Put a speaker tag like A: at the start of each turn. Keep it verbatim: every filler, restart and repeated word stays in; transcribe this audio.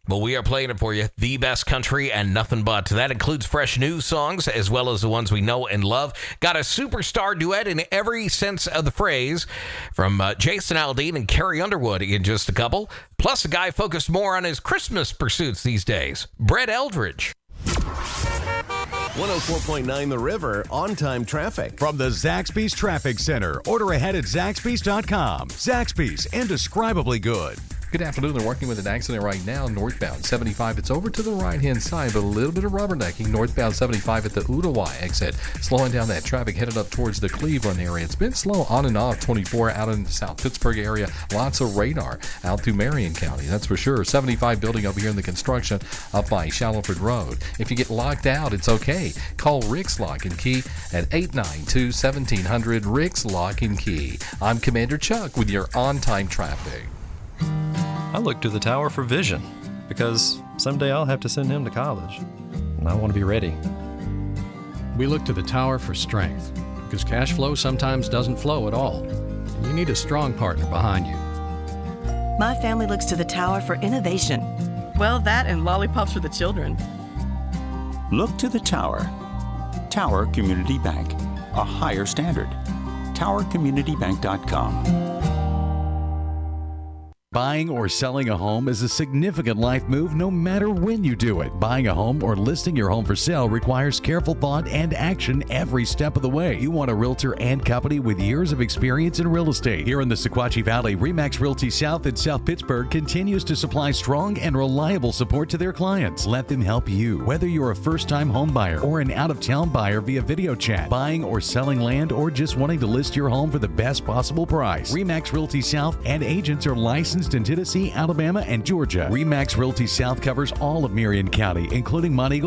A: Well, we are playing it for you. The best country and nothing but. That includes fresh new songs as well as the ones we know and love. Got a superstar duet in every sense of the phrase from uh, Jason Aldean and Carrie Underwood in just a couple. Plus, a guy focused more on his Christmas pursuits these days, Brett Eldridge.
B: one oh four point nine The River, on-time traffic.
C: From the Zaxby's Traffic Center. Order ahead at Zaxby's dot com. Zaxby's, indescribably good.
D: Good afternoon. They're working with an accident right now, northbound seventy-five. It's over to the right-hand side, but a little bit of rubbernecking. Northbound seventy-five at the Ooltewah exit. Slowing down that traffic headed up towards the Cleveland area. It's been slow on and off twenty-four out in the South Pittsburgh area. Lots of radar out through Marion County, that's for sure. seventy-five building over here in the construction up by Shallowford Road. If you get locked out, it's okay. Call Rick's Lock and Key at eight nine two, one seven zero zero. Rick's Lock and Key. I'm Commander Chuck with your on-time traffic.
E: I look to the tower for vision because someday I'll have to send him to college, and I want to be ready.
F: We look to the tower for strength because cash flow sometimes doesn't flow at all. And you need a strong partner behind you.
G: My family looks to the tower for innovation.
H: Well, that and lollipops for the children.
I: Look to the tower. Tower Community Bank, a higher standard. tower community bank dot com.
C: Buying or selling a home is a significant life move no matter when you do it. Buying a home or listing your home for sale requires careful thought and action every step of the way. You want a realtor and company with years of experience in real estate. Here in the Sequatchie Valley, RE/MAX Realty South in South Pittsburgh continues to supply strong and reliable support to their clients. Let them help you. Whether you're a first-time home buyer or an out-of-town buyer via video chat, buying or selling land, or just wanting to list your home for the best possible price, RE/MAX Realty South and agents are licensed in Tennessee, Alabama, and Georgia. RE/MAX Realty South covers all of Marion County, including Monteagle,